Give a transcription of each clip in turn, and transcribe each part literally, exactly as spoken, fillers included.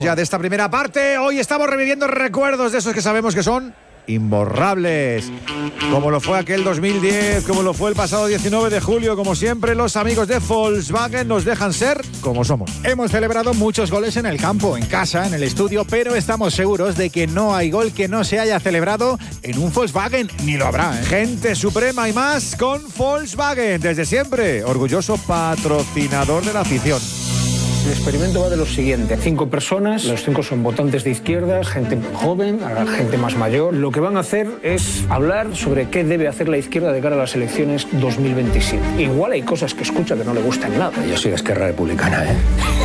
Ya de esta primera parte, hoy estamos reviviendo recuerdos de esos que sabemos que son imborrables, como lo fue aquel dos mil diez, como lo fue el pasado diecinueve de julio. Como siempre, los amigos de Volkswagen nos dejan ser como somos. Hemos celebrado muchos goles en el campo, en casa, en el estudio, pero estamos seguros de que no hay gol que no se haya celebrado en un Volkswagen, ni lo habrá, ¿eh? Gente suprema y más con Volkswagen, desde siempre, orgulloso patrocinador de la afición. El experimento va de lo siguiente: cinco personas, los cinco son votantes de izquierdas, gente joven, gente más mayor. Lo que van a hacer es hablar sobre qué debe hacer la izquierda de cara a las elecciones dos mil veintisiete. Igual hay cosas que escucha que no le gustan nada. Yo soy de Esquerra Republicana, ¿eh?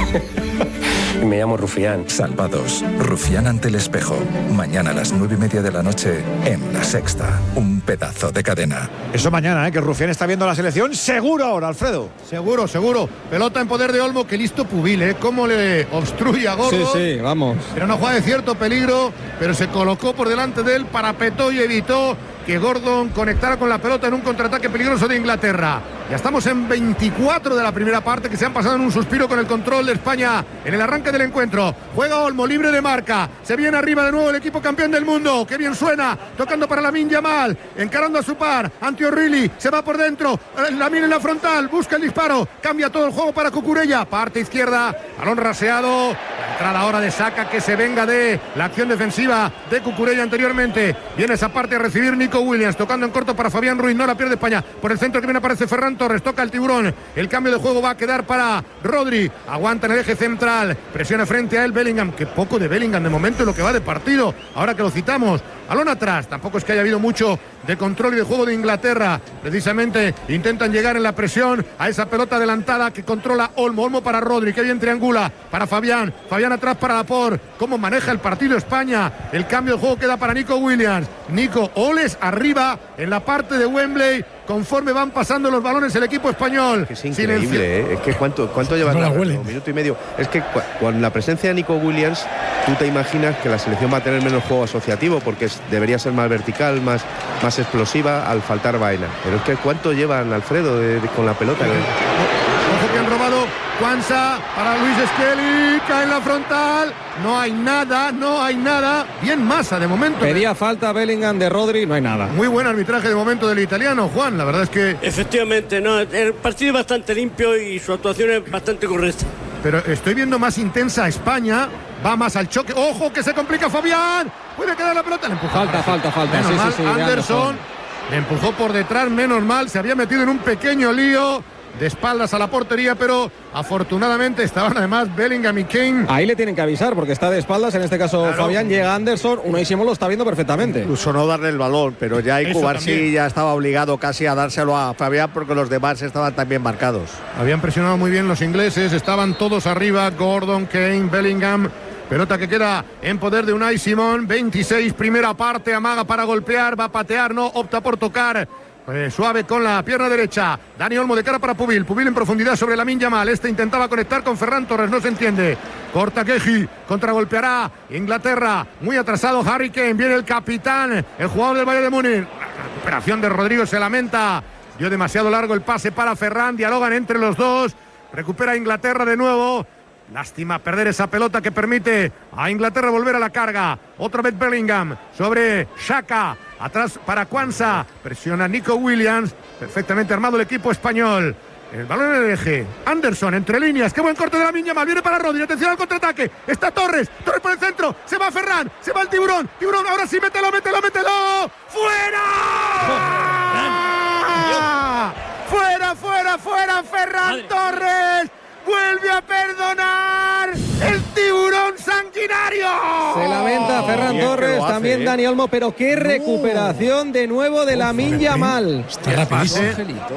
Me llamo Rufián. Salvados. Rufián ante el espejo. Mañana a las nueve y media de la noche en La Sexta. Un pedazo de cadena. Eso mañana, ¿eh? Que Rufián está viendo la selección. Seguro ahora, Alfredo. Seguro, seguro. Pelota en poder de Olmo, que listo Pubil, ¿eh? Cómo le obstruye a Gordon. Sí, sí, vamos. Era una jugada de cierto peligro, pero se colocó por delante de él, parapetó y evitó que Gordon conectara con la pelota en un contraataque peligroso de Inglaterra. Ya estamos en veinticuatro de la primera parte, que se han pasado en un suspiro con el control de España en el arranque del encuentro. Juega Olmo, libre de marca. Se viene arriba de nuevo el equipo campeón del mundo. ¡Qué bien suena! Tocando para Lamine Yamal, encarando a su par. Ante O'Reilly, se va por dentro. Lamine en la frontal, busca el disparo. Cambia todo el juego para Cucurella. Parte izquierda, balón raseado. La entrada ahora de Saka, que se venga de la acción defensiva de Cucurella anteriormente. Viene esa parte a recibir Nico Williams, tocando en corto para Fabián Ruiz. No la pierde España. Por el centro que viene aparece Ferran Torres, toca el tiburón. El cambio de juego va a quedar para Rodri. Aguanta en el eje central, presiona frente a él Bellingham. Que poco de Bellingham de momento en lo que va de partido, ahora que lo citamos. Balón atrás, tampoco es que haya habido mucho de control y de juego de Inglaterra. Precisamente intentan llegar en la presión a esa pelota adelantada que controla Olmo. Olmo para Rodri, que bien triangula para Fabián. Fabián atrás para Laporte. Cómo maneja el partido España. El cambio de juego queda para Nico Williams. Nico, Oles arriba en la parte de Wembley, conforme van pasando los balones el equipo español. Es increíble, ¿eh? Es que cuánto, cuánto lleva no un minuto y medio. Es que cu con la presencia de Nico Williams, tú te imaginas que la selección va a tener menos juego asociativo, porque es, debería ser más vertical, más, más explosiva al faltar vaina. Pero es que cuánto llevan, Alfredo, de, de, con la pelota. Ojo que han robado. Kwanza para Luis Skelly, cae en la frontal. No hay nada, no hay nada. Bien Massa de momento. Pedía falta Bellingham de Rodri, no hay nada. Muy buen arbitraje de momento del italiano, Juan. La verdad es que... Efectivamente, no, el partido es bastante limpio y su actuación es bastante correcta. Pero estoy viendo más intensa a España. Va más al choque. ¡Ojo que se complica Fabián! Puede quedar la pelota. Le empujó. Falta, falta, falta. Menos sí, mal, sí, sí, Anderson le empujó por detrás, menos mal. Se había metido en un pequeño lío de espaldas a la portería, pero afortunadamente estaban además Bellingham y Kane. Ahí le tienen que avisar porque está de espaldas, en este caso claro. Fabián, llega Anderson, Unai Simón lo está viendo perfectamente. Incluso no darle el balón, pero ya Cubar sí ya estaba obligado casi a dárselo a Fabián porque los demás estaban también marcados. Habían presionado muy bien los ingleses, estaban todos arriba, Gordon, Kane, Bellingham. Pelota que queda en poder de Unai Simón, veintiséis, primera parte, amaga para golpear, va a patear, no, opta por tocar. Eh, suave con la pierna derecha. Dani Olmo de cara para Pubil. Pubil en profundidad sobre Lamine Yamal. Este intentaba conectar con Ferran Torres. No se entiende. Corta Keji. Contragolpeará Inglaterra. Muy atrasado Harry Kane. Viene el capitán. El jugador del Bayern de Múnich. La recuperación de Rodrigo se lamenta. Dio demasiado largo el pase para Ferran. Dialogan entre los dos. Recupera Inglaterra de nuevo. Lástima perder esa pelota que permite a Inglaterra volver a la carga. Otra vez Bellingham sobre Xhaka. Atrás para Kwanza. Presiona Nico Williams. Perfectamente armado el equipo español. El balón en el eje. Anderson entre líneas. Qué buen corte de Lamine Yamal. Viene para Rodri. Atención al contraataque. Está Torres. Torres por el centro. Se va Ferran. Se va el tiburón. Tiburón. Ahora sí. Mételo, mételo, mételo. ¡Fuera! ¡Fuera, fuera, fuera! Ferran Torres. Vuelve a perdonar el tiburón sanguinario. Se lamenta Ferran Torres, hace, también eh. Dani Olmo, pero qué no. recuperación de nuevo de Lamine Yamal. Está rapidísimo.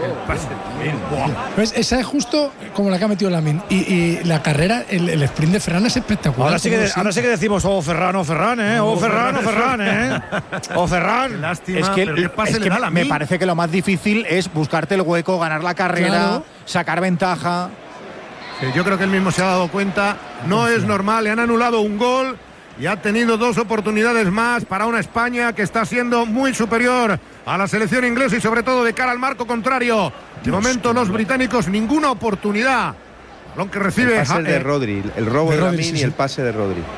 Pues esa es justo como la que ha metido Lamine. Y, y la carrera, el, el sprint de Ferran es espectacular. Ahora sí que, de, ahora sí que decimos, oh Ferran, oh Ferran, eh, oh, oh Ferran, oh Ferran, eh. Oh Ferran. Qué lástima, es que, pero ¿qué pase es le que da a me parece que lo más difícil es buscarte el hueco, ganar la carrera, claro. sacar ventaja. Yo creo que él mismo se ha dado cuenta, no es normal, le han anulado un gol y ha tenido dos oportunidades más para una España que está siendo muy superior a la selección inglesa y sobre todo de cara al marco contrario. De momento los británicos ninguna oportunidad. Balón que recibe el pase ja, de eh, Rodri, el robo de de, Rodri, Lamine sí, y sí. el pase de Rodri.